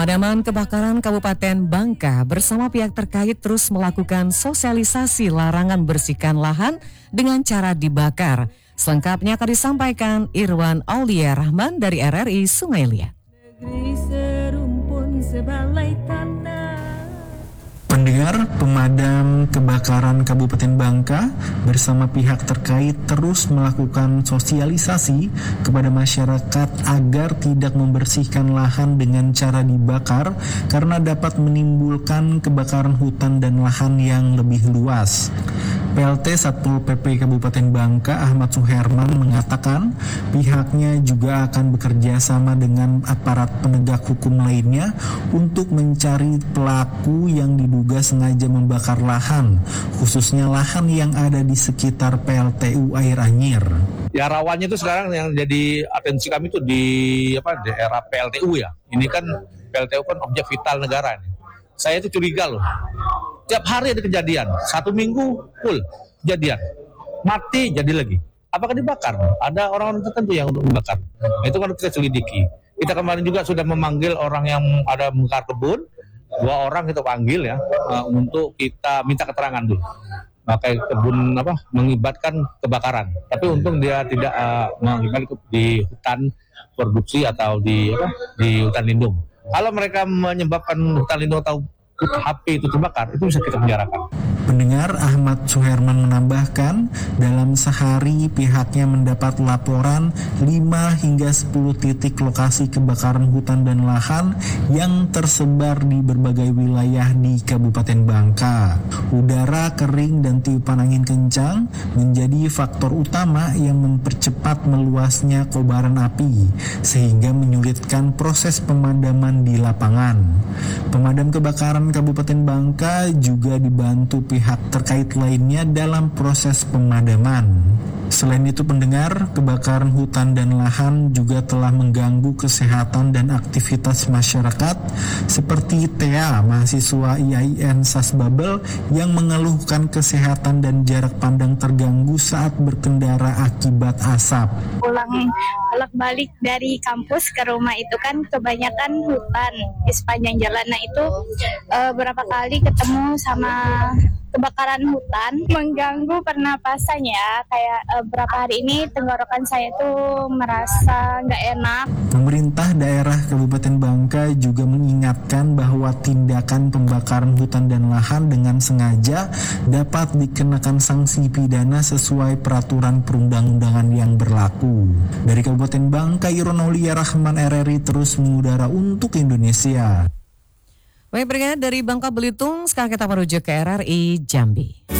Pemadaman Kebakaran Kabupaten Bangka bersama pihak terkait terus melakukan sosialisasi larangan bersihkan lahan dengan cara dibakar. Selengkapnya akan disampaikan Irwan Aulia Rahman dari RRI Sungai Liat. Pendengar, pemadam kebakaran Kabupaten Bangka bersama pihak terkait terus melakukan sosialisasi kepada masyarakat agar tidak membersihkan lahan dengan cara dibakar karena dapat menimbulkan kebakaran hutan dan lahan yang lebih luas. PLT Satpol PP Kabupaten Bangka Ahmad Suherman mengatakan pihaknya juga akan bekerja sama dengan aparat penegak hukum lainnya untuk mencari pelaku yang diduga sengaja membakar lahan, khususnya lahan yang ada di sekitar PLTU Air Anyir. Ya rawannya itu sekarang yang jadi atensi kami itu di daerah PLTU ya. Ini kan PLTU kan objek vital negara nih. Saya itu curiga loh. Tiap hari ada kejadian, 1 minggu full kejadian, mati jadi lagi. Apakah dibakar? Ada orang-orang tertentu yang untuk membakar. Itu kan kita selidiki. Kita kemarin juga sudah memanggil orang yang ada membakar kebun, 2 orang kita panggil ya, untuk kita minta keterangan dulu. Pakai kebun mengibatkan kebakaran. Tapi untung dia tidak mengibatkan di hutan produksi atau di hutan lindung. Kalau mereka menyebabkan hutan lindung atau HP itu terbakar, itu bisa kita penjarakan. Pendengar, Ahmad Suherman menambahkan, dalam sehari pihaknya mendapat laporan 5 hingga 10 titik lokasi kebakaran hutan dan lahan yang tersebar di berbagai wilayah di Kabupaten Bangka. Udara kering dan tiupan angin kencang menjadi faktor utama yang mempercepat meluasnya kobaran api, sehingga menyulitkan proses pemadaman di lapangan. Pemadam kebakaran Kabupaten Bangka juga dibantu pihak terkait lainnya dalam proses pemadaman. Selain itu pendengar, kebakaran hutan dan lahan juga telah mengganggu kesehatan dan aktivitas masyarakat seperti Thea, mahasiswa IAIN Sasbabel yang mengeluhkan kesehatan dan jarak pandang terganggu saat berkendara akibat asap. Pulang balik dari kampus ke rumah itu kan kebanyakan hutan di sepanjang jalan. Nah itu berapa kali ketemu sama kebakaran hutan mengganggu pernapasan ya, kayak berapa hari ini tenggorokan saya tuh merasa nggak enak. Pemerintah daerah Kabupaten Bangka juga mengingatkan bahwa tindakan pembakaran hutan dan lahan dengan sengaja dapat dikenakan sanksi pidana sesuai peraturan perundang-undangan yang berlaku. Dari Kabupaten Bangka, Irwan Aulia Rahman, RRI terus mengudara untuk Indonesia. Baik, pendengar, dari Bangka Belitung, sekarang kita menuju ke RRI Jambi.